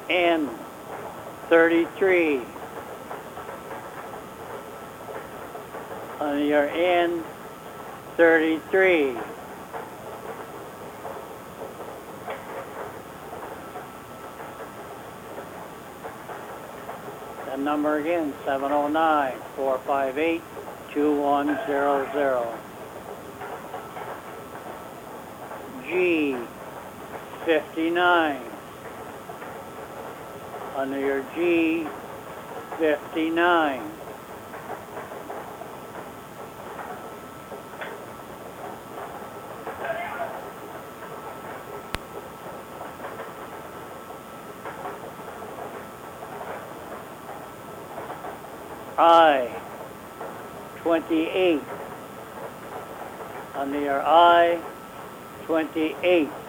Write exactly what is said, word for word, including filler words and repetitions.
N thirty-three. On your N thirty-three. That number again, seven oh nine, four five eight, two one zero zero. G fifty-nine. Under your G fifty-nine. I twenty-eight. Under your I twenty-eight.